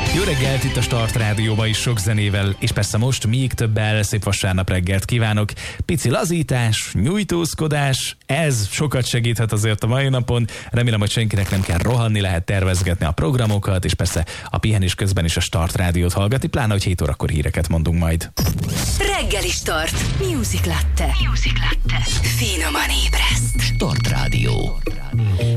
Jó reggelt itt a Start Rádióban is sok zenével, és persze most még többel szép vasárnap reggelt kívánok. Pici lazítás, nyújtózkodás, ez sokat segíthet azért a mai napon. Remélem, hogy senkinek nem kell rohanni, lehet tervezgetni a programokat, és persze a pihenés közben is a Start Rádiót hallgatni, pláne, hogy 7 órakor híreket mondunk majd. Reggeli Start. Music Latte. Finoman ébreszt. Start Rádió.